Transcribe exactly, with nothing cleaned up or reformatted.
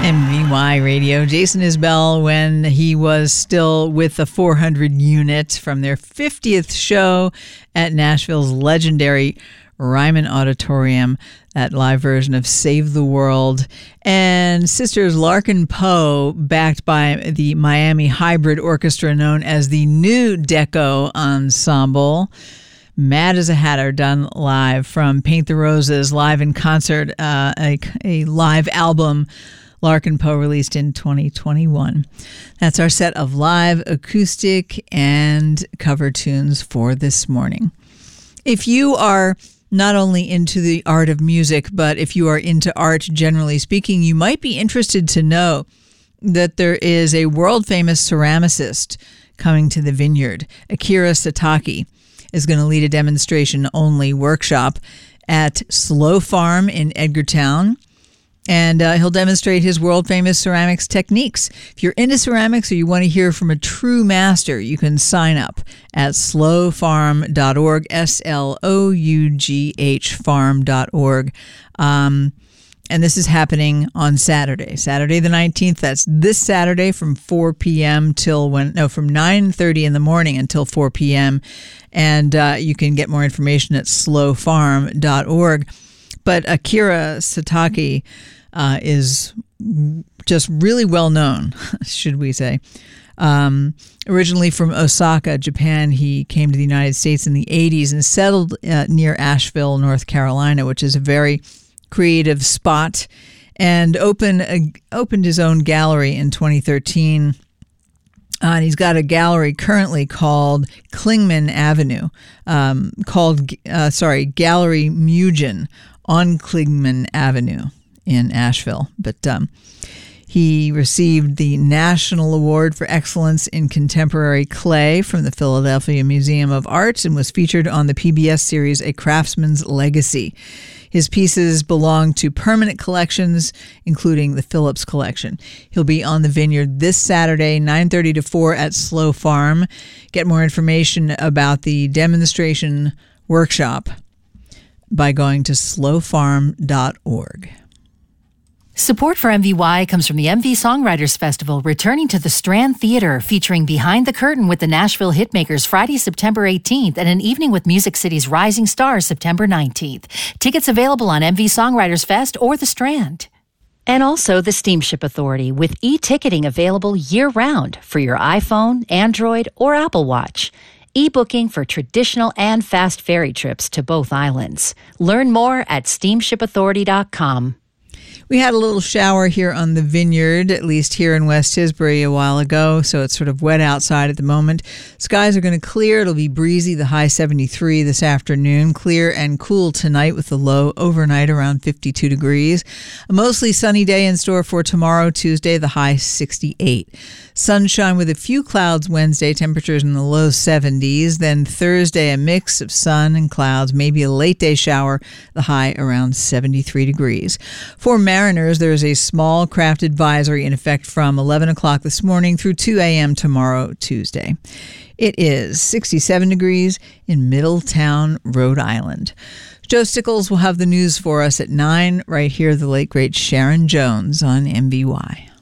M V Y Radio. Jason Isbell, when he was still with the four hundred unit from their fiftieth show at Nashville's legendary Ryman Auditorium, that live version of Save the World. And Sisters Larkin Poe, backed by the Miami Hybrid Orchestra known as the New Deco Ensemble. Mad as a Hatter, done live from Paint the Roses, live in concert, uh, a, a live album Larkin Poe released in twenty twenty-one. That's our set of live, acoustic, and cover tunes for this morning. If you are not only into the art of music, but if you are into art generally speaking, you might be interested to know that there is a world-famous ceramicist coming to the Vineyard. Akira Satake is going to lead a demonstration-only workshop at Slow Farm in Edgartown. And uh, he'll demonstrate his world-famous ceramics techniques. If you're into ceramics or you want to hear from a true master, you can sign up at slow farm dot org, S L O U G H farm dot org. Um, and this is happening on Saturday, Saturday the nineteenth. That's this Saturday from four p.m. till when, no, from nine thirty in the morning until four p.m. And uh, you can get more information at slow farm dot org. But Akira Satake Uh, is just really well known, should we say. Um, originally from Osaka, Japan, he came to the United States in the eighties and settled uh, near Asheville, North Carolina, which is a very creative spot, and opened, uh, opened his own gallery in twenty thirteen. Uh, and he's got a gallery currently called Klingman Avenue, um, called, uh, sorry, Gallery Mugen on Klingman Avenue in Asheville. But um, he received the National Award for Excellence in Contemporary Clay from the Philadelphia Museum of Art and was featured on the P B S series A Craftsman's Legacy. His pieces belong to permanent collections, including the Phillips Collection. He'll be on the Vineyard this Saturday, nine thirty to four at Slow Farm. Get more information about the demonstration workshop by going to slow farm dot org. Support for M V Y comes from the M V Songwriters Festival, returning to the Strand Theater, featuring Behind the Curtain with the Nashville Hitmakers Friday, September eighteenth, and an evening with Music City's Rising Stars September nineteenth. Tickets available on M V Songwriters Fest or the Strand. And also the Steamship Authority, with e-ticketing available year-round for your iPhone, Android, or Apple Watch. E-booking for traditional and fast ferry trips to both islands. Learn more at steamship authority dot com. We had a little shower here on the Vineyard, at least here in West Tisbury a while ago, so it's sort of wet outside at the moment. Skies are going to clear. It'll be breezy, the high seventy-three this afternoon. Clear and cool tonight with the low overnight around fifty-two degrees. A mostly sunny day in store for tomorrow, Tuesday, the high sixty-eight. Sunshine with a few clouds Wednesday, temperatures in the low seventies. Then Thursday, a mix of sun and clouds, maybe a late day shower, the high around seventy-three degrees. For mariners, there is a small craft advisory in effect from eleven o'clock this morning through two a.m. tomorrow, Tuesday. It is sixty-seven degrees in Middletown, Rhode Island. Joe Stickles will have the news for us at nine, right here, the late, great Sharon Jones on M V Y.